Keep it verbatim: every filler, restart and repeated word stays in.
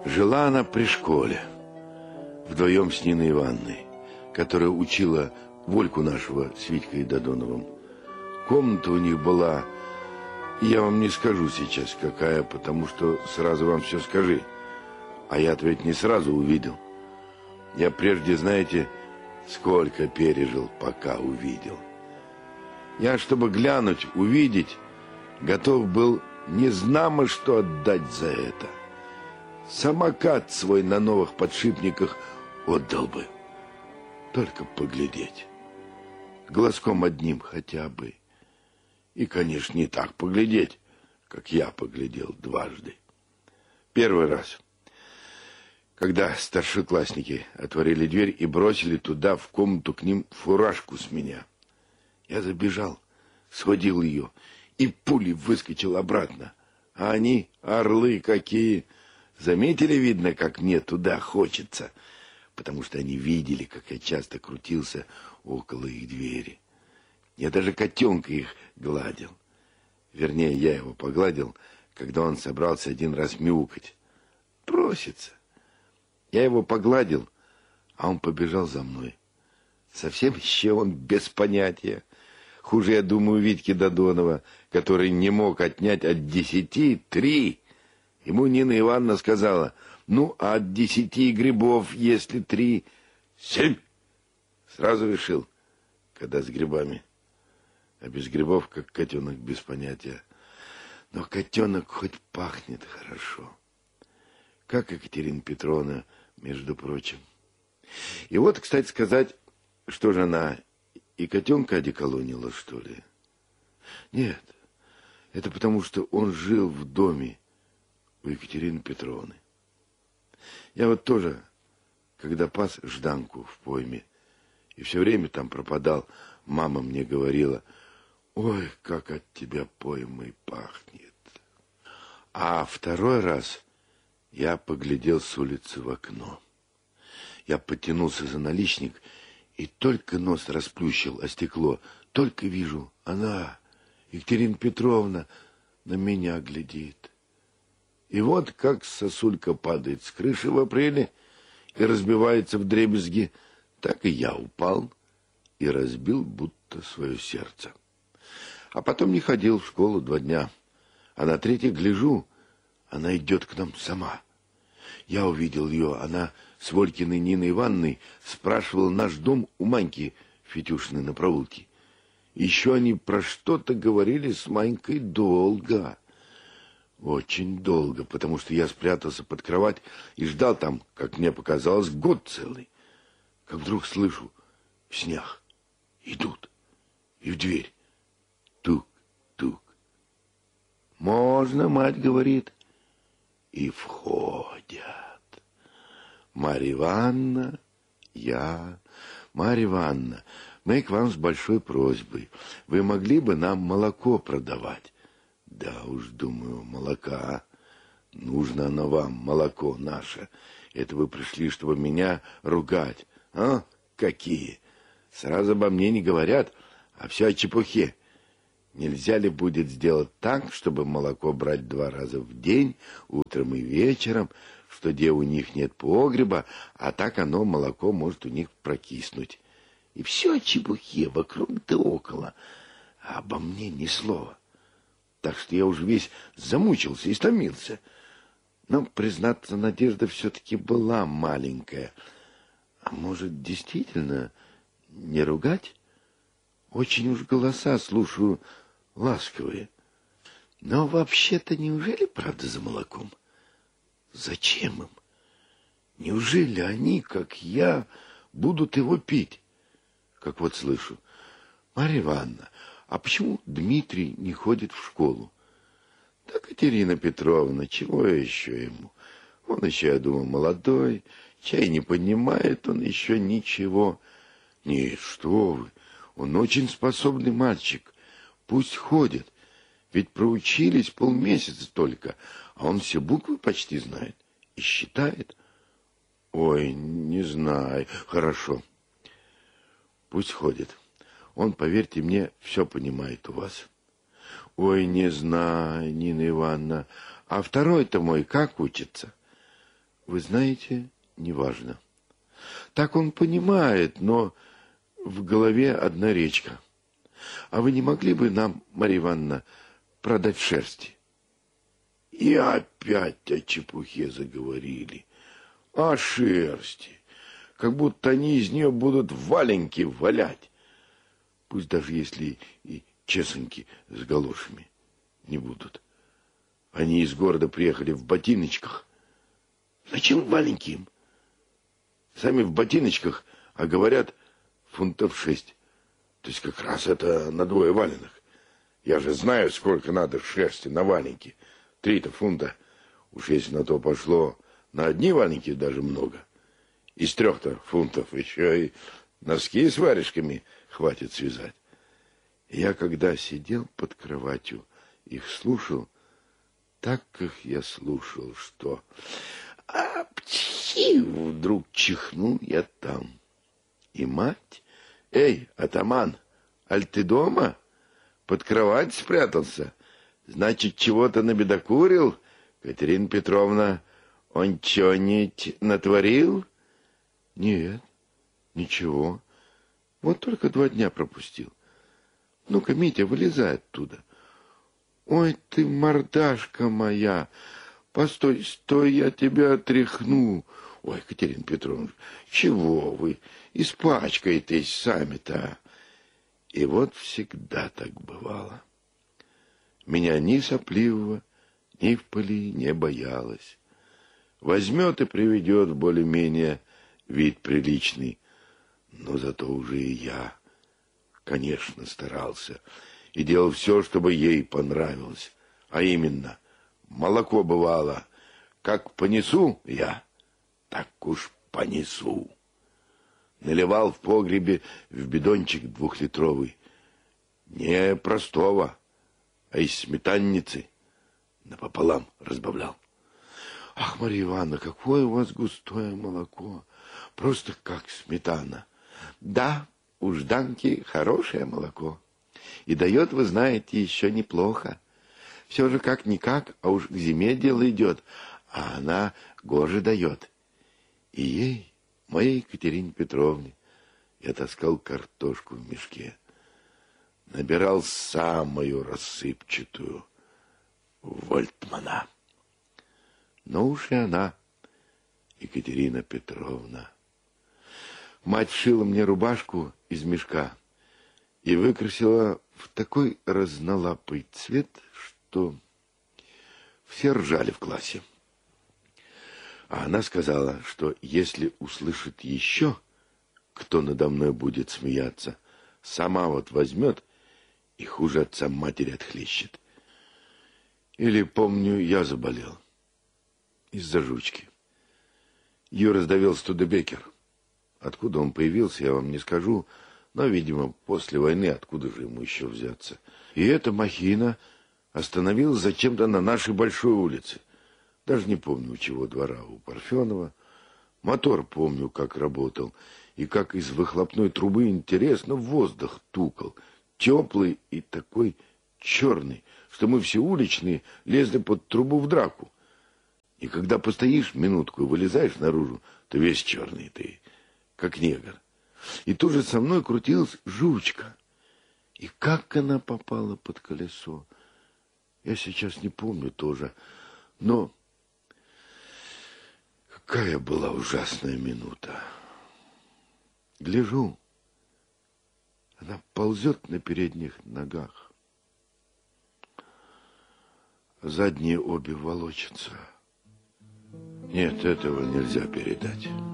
Жила она при школе, вдвоем с Ниной Ивановной, которая учила Вольку нашего с Витькой Додоновым. Комната у них была, я вам не скажу сейчас какая, потому что сразу вам все скажи. А я-то ведь не сразу увидел. Я прежде, знаете, сколько пережил, пока увидел. Я, чтобы глянуть, увидеть, готов был незнамо что отдать за это. Самокат свой на новых подшипниках отдал бы. Только поглядеть. Глазком одним хотя бы. И, конечно, не так поглядеть, как я поглядел дважды. Первый раз, когда старшеклассники отворили дверь и бросили туда, в комнату, к ним фуражку с меня. Я забежал, схватил ее и пулей выскочил обратно. А они, орлы какие, заметили, видно, как мне туда хочется, потому что они видели, как я часто крутился около их двери. Я даже котенка их гладил. Вернее, я его погладил, когда он собрался один раз мяукать. Просится. Я его погладил, а он побежал за мной. Совсем еще он без понятия. Хуже, я думаю, Витьки Додонова, который не мог отнять от десяти три. Ему Нина Ивановна сказала: ну, а от десяти грибов, если три, семь. Сразу решил, когда с грибами. А без грибов, как котенок без понятия. Но котенок хоть пахнет хорошо. Как Екатерина Петровна, между прочим. И вот, кстати сказать, что же она и котенка одеколонила, что ли? Нет, это потому, что он жил в доме у Екатерины Петровны. Я вот тоже, когда пас Жданку в пойме, и все время там пропадал, мама мне говорила: ой, как от тебя поймой пахнет. А второй раз я поглядел с улицы в окно. Я потянулся за наличник и только нос расплющил о стекло, только вижу, она, Екатерина Петровна, на меня глядит. И вот как сосулька падает с крыши в апреле и разбивается вдребезги, так и я упал и разбил будто свое сердце. А потом не ходил в школу два дня. А на третий гляжу, она идет к нам сама. Я увидел ее, она с Волькиной Ниной Ивановной спрашивала наш дом у Маньки Фетюшиной на проулке. Еще они про что-то говорили с Манькой долго. Очень долго, потому что я спрятался под кровать и ждал там, как мне показалось, год целый. Как вдруг слышу, в снях идут, и в дверь тук-тук. Можно, мать говорит, и входят. Марья Ивановна, я, Марья Ивановна, мы к вам с большой просьбой. Вы могли бы нам молоко продавать? Да уж, думаю, молока. Нужно оно вам, молоко наше. Это вы пришли, чтобы меня ругать. А? Какие? Сразу обо мне не говорят, а все о чепухе. Нельзя ли будет сделать так, чтобы молоко брать два раза в день, утром и вечером, что где у них нет погреба, а так оно, молоко, может у них прокиснуть. И все о чепухе, вокруг да около, а обо мне ни слова. Так что я уже весь замучился и стомился. Но, признаться, надежда все-таки была маленькая. А может, действительно не ругать? Очень уж голоса слушаю ласковые. Но вообще-то неужели правда за молоком? Зачем им? Неужели они, как я, будут его пить? Как вот слышу: Марья Ивановна, а почему Дмитрий не ходит в школу? Да, Катерина Петровна, чего еще ему? Он еще, я думаю, молодой, чай не понимает он еще ничего. Нет, что вы, он очень способный мальчик. Пусть ходит, ведь проучились полмесяца только, а он все буквы почти знает и считает. Ой, не знаю, хорошо. Пусть ходит. Он, поверьте мне, все понимает у вас. Ой, не знаю, Нина Ивановна, а второй-то мой как учится? Вы знаете, неважно. Так он понимает, но в голове одна речка. А вы не могли бы нам, Марья Ивановна, продать шерсти? И опять о чепухе заговорили. О шерсти. Как будто они из нее будут валенки валять. Пусть даже если и чесоньки с галошами не будут. Они из города приехали в ботиночках. Зачем валенки им? Сами в ботиночках, а говорят фунтов шесть. То есть как раз это на двое валенок. Я же знаю, сколько надо шерсти на валенки. Три-то фунта. Уж если на то пошло, на одни валенки даже много. Из трех-то фунтов еще и носки с варежками хватит связать. Я когда сидел под кроватью, их слушал, так как я слушал, что... А пчи! Вдруг чихнул я там. И мать... Эй, атаман, аль ты дома? Под кровать спрятался? Значит, чего-то набедокурил? Катерина Петровна, он что-нибудь натворил? Нет, ничего. Вот только два дня пропустил. Ну-ка, Митя, вылезай оттуда. Ой, ты, мордашка моя! Постой, стой, я тебя отряхну. Ой, Катерина Петровна, чего вы? Испачкаетесь сами-то. И вот всегда так бывало. Меня ни сопливого, ни в пыли не боялась. Возьмет и приведет в более-менее вид приличный. Но зато уже и я, конечно, старался. И делал все, чтобы ей понравилось. А именно, молоко бывало, как понесу я, так уж понесу. Наливал в погребе в бидончик двухлитровый. Не простого, а из сметанницы напополам разбавлял. Ах, Марья Ивановна, какое у вас густое молоко. Просто как сметана. Да, у Жданки хорошее молоко. И дает, вы знаете, еще неплохо. Все же как-никак, а уж к зиме дело идет, а она гоже дает. И ей, моей Екатерине Петровне, я таскал картошку в мешке. Набирал самую рассыпчатую Вольтмана. Но уж и она, Екатерина Петровна. Мать шила мне рубашку из мешка и выкрасила в такой разнолапый цвет, что все ржали в классе. А она сказала, что если услышит еще, кто надо мной будет смеяться, сама вот возьмет и хуже отца матери отхлещет. Или, помню, я заболел из-за жучки. Ее раздавил Студебекер. Откуда он появился, я вам не скажу, но, видимо, после войны откуда же ему еще взяться. И эта махина остановилась зачем-то на нашей большой улице. Даже не помню, у чего двора, у Парфенова. Мотор помню, как работал, и как из выхлопной трубы интересно воздух тукал. Теплый и такой черный, что мы все уличные лезли под трубу в драку. И когда постоишь минутку и вылезаешь наружу, то весь черный ты, как негр. И тут же со мной крутилась жучка. И как она попала под колесо, я сейчас не помню тоже, но какая была ужасная минута. Гляжу, она ползет на передних ногах. Задние обе волочатся. Нет, этого нельзя передать.